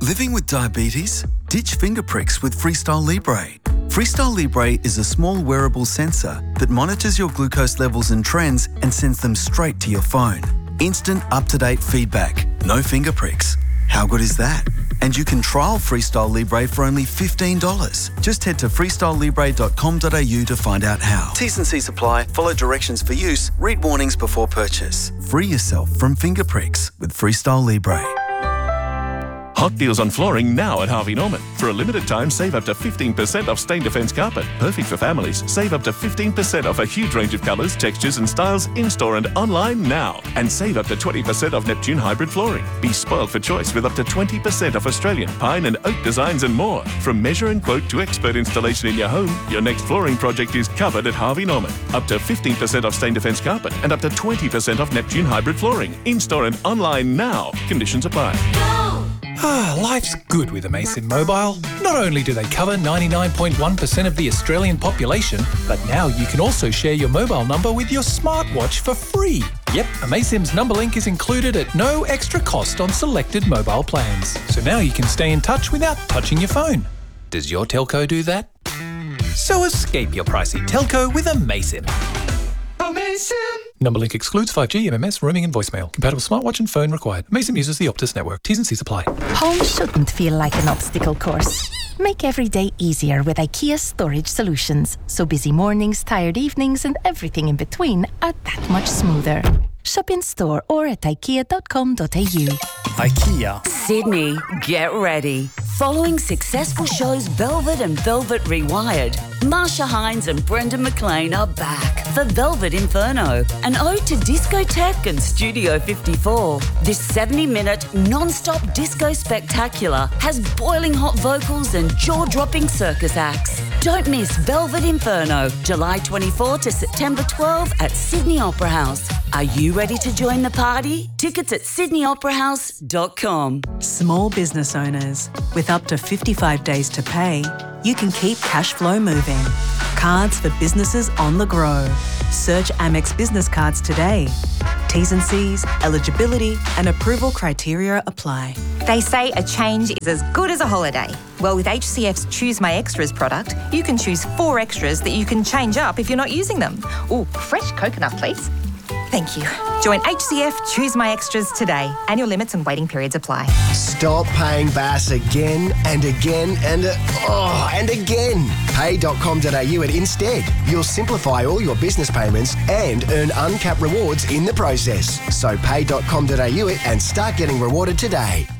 Living with diabetes? Ditch finger pricks with Freestyle Libre. Freestyle Libre is a small wearable sensor that monitors your glucose levels and trends and sends them straight to your phone. Instant, up-to-date feedback. No finger pricks. How good is that? And you can trial Freestyle Libre for only $15. Just head to freestylelibre.com.au to find out how. T's and C's apply. Follow directions for use. Read warnings before purchase. Free yourself from finger pricks with Freestyle Libre. Hot deals on flooring now at Harvey Norman. For a limited time, save up to 15% off Stain Defence carpet. Perfect for families. Save up to 15% off a huge range of colours, textures and styles in-store and online now. And save up to 20% off Neptune hybrid flooring. Be spoiled for choice with up to 20% off Australian pine and oak designs and more. From measure and quote to expert installation in your home, your next flooring project is covered at Harvey Norman. Up to 15% off Stain Defence carpet and up to 20% off Neptune hybrid flooring. In-store and online now. Conditions apply. Life's good with Amaysim Mobile. Not only do they cover 99.1% of the Australian population, but now you can also share your mobile number with your smartwatch for free. Yep, Amaysim's number link is included at no extra cost on selected mobile plans. So now you can stay in touch without touching your phone. Does your telco do that? So escape your pricey telco with Amaysim. Amaysim! Number link excludes 5G, MMS, roaming and voicemail. Compatible smartwatch and phone required. Amaysim uses the Optus network. T's and C's apply. Home shouldn't feel like an obstacle course. Make every day easier with IKEA Storage Solutions. So busy mornings, tired evenings and everything in between are that much smoother. Shop in store or at ikea.com.au. IKEA. Sydney, get ready. Following successful shows Velvet and Velvet Rewired, Marsha Hines and Brendan McLean are back for Velvet Inferno, an ode to discotheque and Studio 54. This 70-minute non-stop disco spectacular has boiling hot vocals and jaw-dropping circus acts. Don't miss Velvet Inferno, July 24 to September 12 at Sydney Opera House. Are you ready to join the party? Tickets at sydneyoperahouse.com. Small business owners, with up to 55 days to pay, you can keep cash flow moving. Cards for businesses on the grow. Search Amex Business Cards today. T's and C's, eligibility and approval criteria apply. They say a change is as good as a holiday. Well, with HCF's Choose My Extras product, you can choose 4 extras that you can change up if you're not using them. Ooh, fresh coconut, please. Thank you. Join HCF Choose My Extras today. Annual limits and waiting periods apply. Stop paying BAS again and again and again. Pay.com.au and instead. You'll simplify all your business payments and earn uncapped rewards in the process. So pay.com.au and start getting rewarded today.